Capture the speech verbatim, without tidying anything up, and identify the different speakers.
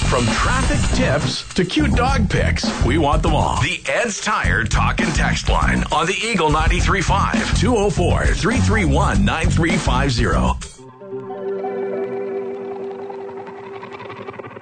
Speaker 1: From traffic tips to cute dog pics, we want them all. The Ed's Tire Talk and Text line on the Eagle ninety-three point five, two oh four, three three one, nine three five zero.